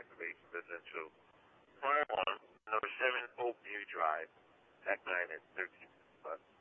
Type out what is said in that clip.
activation residential. 21, number 7 Oakview Drive, Act 9 at 13.